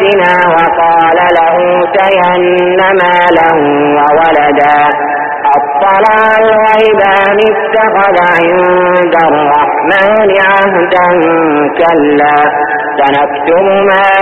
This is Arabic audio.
آياتنا وقال لأوتين مالا وولدا أطلع الغيب أم اتخذ عند الرحمن عهدا كلا سنكتب ما